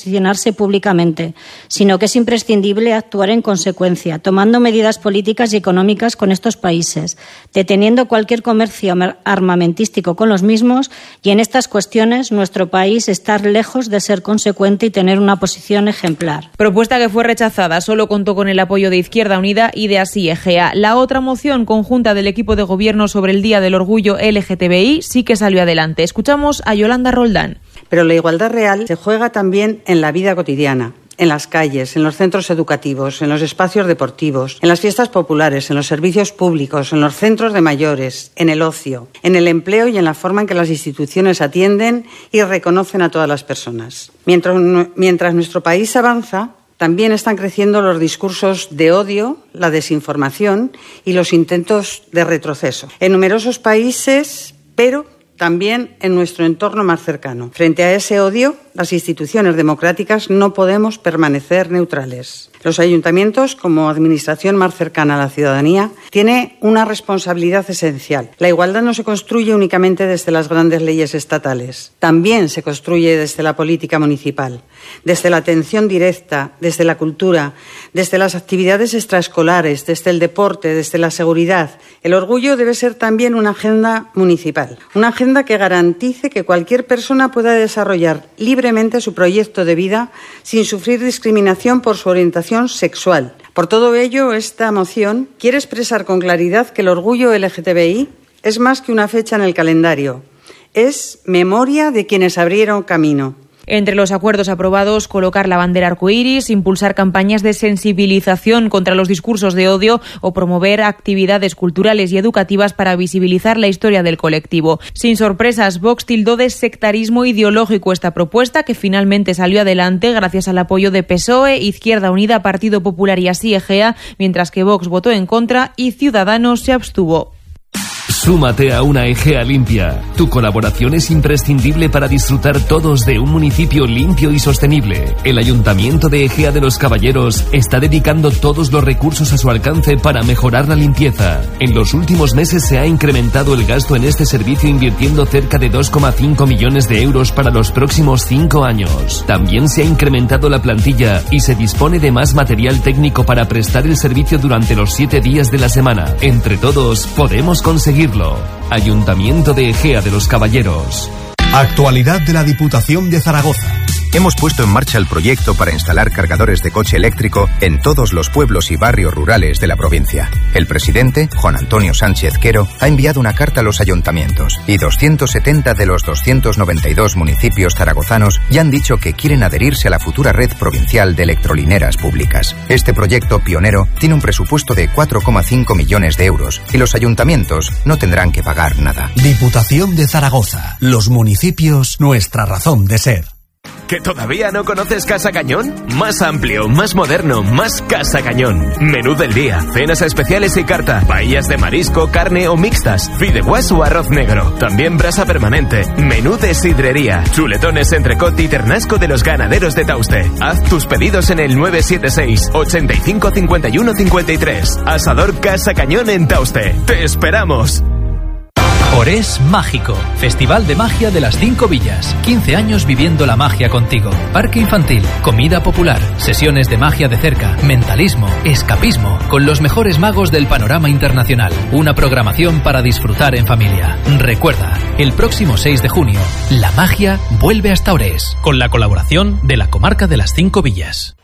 posicionarse públicamente, sino que es imprescindible actuar en consecuencia, tomando medidas políticas y económicas con estos países, deteniendo cualquier comercio armamentístico con los mismos, y en estas cuestiones nuestro país está lejos de ser consecuente y tener una posición ejemplar. Propuesta que fue rechazada, solo contó con el apoyo de Izquierda Unida y de Así Egea. La otra moción conjunta del equipo de gobierno sobre el Día del Orgullo LGTBI sí que salió adelante. Escuchamos a Yolanda Roldán. Pero la igualdad real se juega también en la vida cotidiana, en las calles, en los centros educativos, en los espacios deportivos, en las fiestas populares, en los servicios públicos, en los centros de mayores, en el ocio, en el empleo y en la forma en que las instituciones atienden y reconocen a todas las personas. Mientras nuestro país avanza, también están creciendo los discursos de odio, la desinformación y los intentos de retroceso en numerosos países, pero también en nuestro entorno más cercano. Frente a ese odio, las instituciones democráticas no podemos permanecer neutrales. Los ayuntamientos, como administración más cercana a la ciudadanía, tienen una responsabilidad esencial. La igualdad no se construye únicamente desde las grandes leyes estatales. También se construye desde la política municipal, desde la atención directa, desde la cultura, desde las actividades extraescolares, desde el deporte, desde la seguridad. El orgullo debe ser también una agenda municipal, una agenda que garantice que cualquier persona pueda desarrollar libremente su proyecto de vida sin sufrir discriminación por su orientación sexual. Por todo ello, esta moción quiere expresar con claridad que el orgullo LGTBI es más que una fecha en el calendario, es memoria de quienes abrieron camino. Entre los acuerdos aprobados, colocar la bandera arcoíris, impulsar campañas de sensibilización contra los discursos de odio o promover actividades culturales y educativas para visibilizar la historia del colectivo. Sin sorpresas, Vox tildó de sectarismo ideológico esta propuesta, que finalmente salió adelante gracias al apoyo de PSOE, Izquierda Unida, Partido Popular y Así Egea, mientras que Vox votó en contra y Ciudadanos se abstuvo. Súmate a una Egea limpia. Tu colaboración es imprescindible para disfrutar todos de un municipio limpio y sostenible. El Ayuntamiento de Egea de los Caballeros está dedicando todos los recursos a su alcance para mejorar la limpieza. En los últimos meses se ha incrementado el gasto en este servicio, invirtiendo cerca de 2,5 millones de euros para los próximos 5 años. También se ha incrementado la plantilla y se dispone de más material técnico para prestar el servicio durante los 7 días de la semana. Entre todos podemos conseguirlo. Ayuntamiento de Egea de los Caballeros. Actualidad de la Diputación de Zaragoza. Hemos puesto en marcha el proyecto para instalar cargadores de coche eléctrico en todos los pueblos y barrios rurales de la provincia. El presidente, Juan Antonio Sánchez Quero, ha enviado una carta a los ayuntamientos y 270 de los 292 municipios zaragozanos ya han dicho que quieren adherirse a la futura red provincial de electrolineras públicas. Este proyecto pionero tiene un presupuesto de 4,5 millones de euros y los ayuntamientos no tendrán que pagar nada. Diputación de Zaragoza. Los municipios, nuestra razón de ser. ¿Que todavía no conoces Casa Cañón? Más amplio, más moderno, más Casa Cañón. Menú del día, cenas especiales y carta, paellas de marisco, carne o mixtas, fideuás o arroz negro. También brasa permanente, menú de sidrería, chuletones, entrecot y ternasco de los ganaderos de Tauste. Haz tus pedidos en el 976 85 51 53. Asador Casa Cañón en Tauste. ¡Te esperamos! Orés Mágico, Festival de Magia de las 5 Villas. 15 años viviendo la magia contigo. Parque infantil, comida popular, sesiones de magia de cerca, mentalismo, escapismo, con los mejores magos del panorama internacional. Una programación para disfrutar en familia. Recuerda, el próximo 6 de junio, la magia vuelve hasta Orés, con la colaboración de la Comarca de las 5 Villas.